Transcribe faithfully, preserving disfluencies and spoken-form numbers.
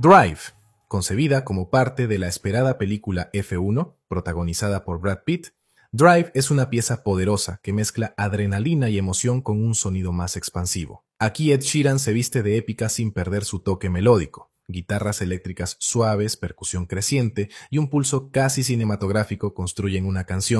Drive, concebida como parte de la esperada película F uno, protagonizada por Brad Pitt, Drive es una pieza poderosa que mezcla adrenalina y emoción con un sonido más expansivo. Aquí Ed Sheeran se viste de épica sin perder su toque melódico. Guitarras eléctricas suaves, percusión creciente y un pulso casi cinematográfico construyen una canción